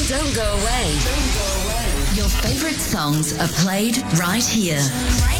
Don't go away. Your favorite songs are played right here.